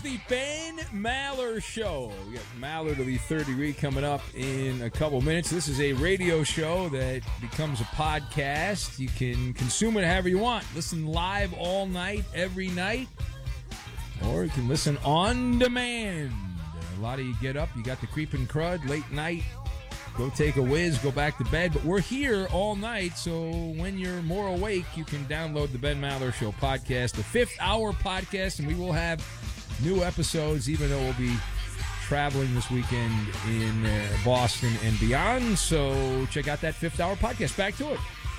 the Ben Maller Show. We got Maller to the third degree coming up in a couple minutes. This is a radio show that becomes a podcast. You can consume it however you want. Listen live all night, every night, or you can listen on demand. A lot of you get up, you got the creeping crud, late night, go take a whiz, go back to bed. But we're here all night, so when you're more awake, you can download the Ben Maller Show podcast, the 5th hour podcast, and we will have new episodes, even though we'll be traveling this weekend in Boston and beyond. So check out that 5th hour podcast. Back to it.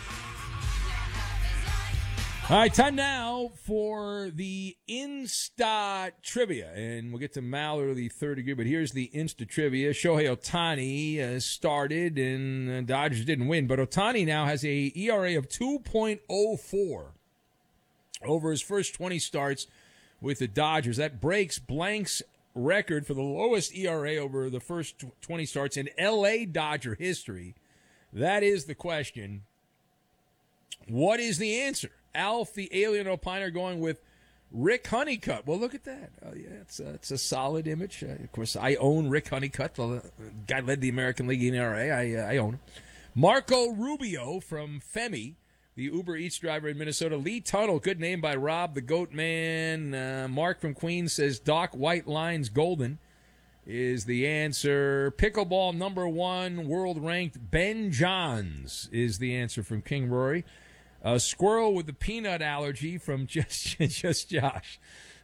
All right, time now for the Insta Trivia, and we'll get to Maller the third degree, but here's the Insta Trivia. Shohei Ohtani started, and the Dodgers didn't win, but Ohtani now has a ERA of 2.04 over his first 20 starts with the Dodgers. That breaks Blank's record for the lowest ERA over the first 20 starts in L.A. Dodger history. That is the question. What is the answer? Alf, the alien opiner, going with Rick Honeycutt. Well, look at that. Oh, yeah, it's a solid image. Of course, I own Rick Honeycutt. The guy led the American League in ERA. I own him. Marco Rubio from Femi, the Uber Eats driver in Minnesota. Lee Tunnell, good name by Rob the Goat Man. Mark from Queens says Doc White Lines Golden is the answer. Pickleball number 1, world-ranked Ben Johns is the answer from King Rory. A squirrel with a peanut allergy from just Josh.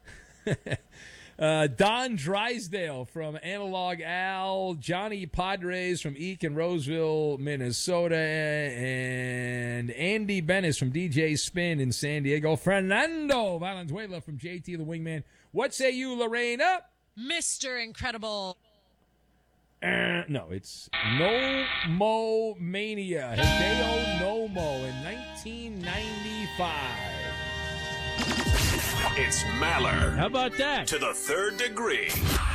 Don Drysdale from Analog Al. Johnny Padres from Eek in Roseville, Minnesota. And Andy Bennis from DJ Spin in San Diego. Fernando Valenzuela from JT the Wingman. What say you, Lorena? Mr. Incredible. No, it's No Mo Mania. Hideo Nomo in 1995. It's Maller. How about that? To the third degree.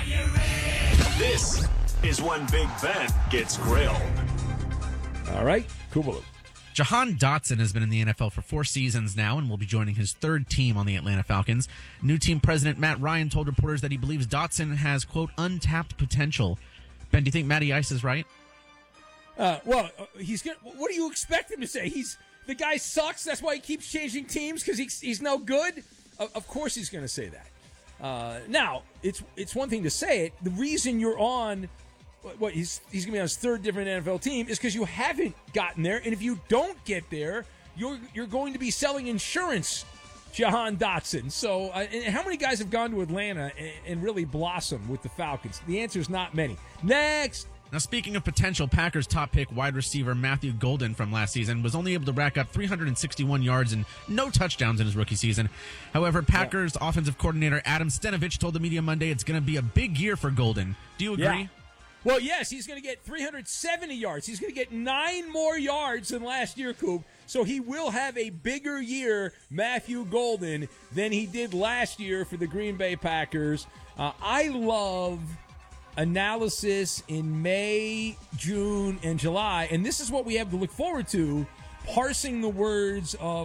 This is when Big Ben gets grilled. All right, Kubalu. Jahan Dotson has been in the NFL for 4 seasons now and will be joining his third team on the Atlanta Falcons. New team president Matt Ryan told reporters that he believes Dotson has, quote, untapped potential. Ben, do you think Matty Ice is right? He's gonna. What do you expect him to say? The guy sucks. That's why he keeps changing teams because he's no good. Of course he's going to say that. Now it's one thing to say it. The reason you're on he's going to be on his third different NFL team is because you haven't gotten there, and if you don't get there, you're going to be selling insurance. Jahan Dotson. So, and how many guys have gone to Atlanta and really blossomed with the Falcons? The answer is not many. Next. Now, speaking of potential, Packers top pick wide receiver Matthew Golden from last season was only able to rack up 361 yards and no touchdowns in his rookie season. However, Packers offensive coordinator Adam Stenavich told the media Monday it's going to be a big year for Golden. Do you agree? Yeah. Well, yes, he's going to get 370 yards. He's going to get 9 more yards than last year, Coop. So he will have a bigger year, Matthew Golden, than he did last year for the Green Bay Packers. I love analysis in May, June, and July, and this is what we have to look forward to, parsing the words of